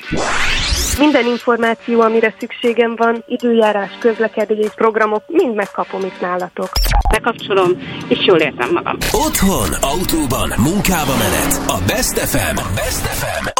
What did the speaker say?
Minden információ, amire szükségem van, időjárás, közlekedés, programok, mind megkapom itt nálatok. Bekapcsolom, és jól érzem magam. Otthon, autóban, munkába menet. A Best FM.